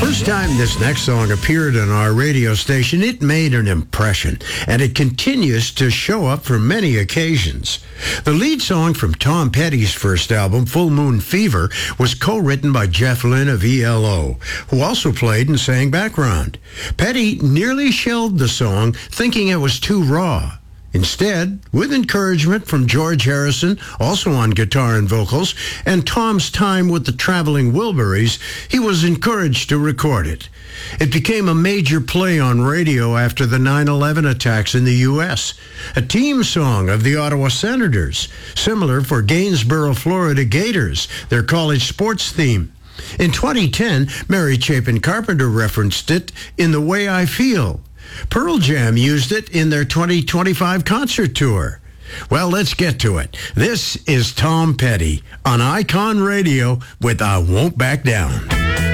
First time this next song appeared on our radio station, it made an impression, and it continues to show up for many occasions. The lead song from Tom Petty's first album, Full Moon Fever, was co-written by Jeff Lynne of ELO, who also played and sang background. Petty nearly shelved the song, thinking it was too raw. Instead, with encouragement from George Harrison, also on guitar and vocals, and Tom's time with the Traveling Wilburys, he was encouraged to record it. It became a major play on radio after the 9/11 attacks in the U.S., a team song of the Ottawa Senators, similar for Gainsborough, Florida Gators, their college sports theme. In 2010, Mary Chapin Carpenter referenced it in The Way I Feel. Pearl Jam used it in their 2025 concert tour. Well, let's get to it. This is Tom Petty on Icon Radio with I Won't Back Down.